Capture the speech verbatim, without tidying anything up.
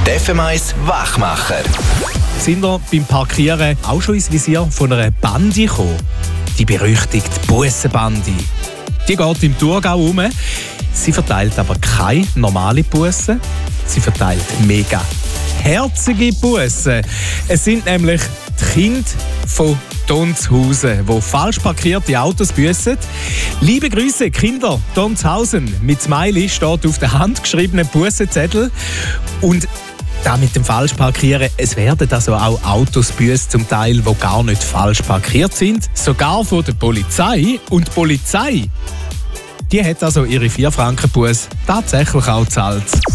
Die F M eins Wachmacher. Sind wir beim Parkieren auch schon ins Visier von einer Bande gekommen? Die berüchtigte Bussenbande. Die geht im Thurgau um. Sie verteilt aber keine normale Busse. Sie verteilt mega herzige Bussen. Es sind nämlich die Kinder von Tonshausen, die falsch parkierte Autos büssen. Liebe Grüße, Kinder Tonshausen. Mit Smiley steht auf der handgeschriebenen Bussenzettel. Und da mit dem Falschparkieren, es werden also auch Autos büßt, zum Teil, die gar nicht falsch parkiert sind. Sogar von der Polizei. Und die Polizei, die hat also ihre vier Franken Busse tatsächlich auch gezahlt.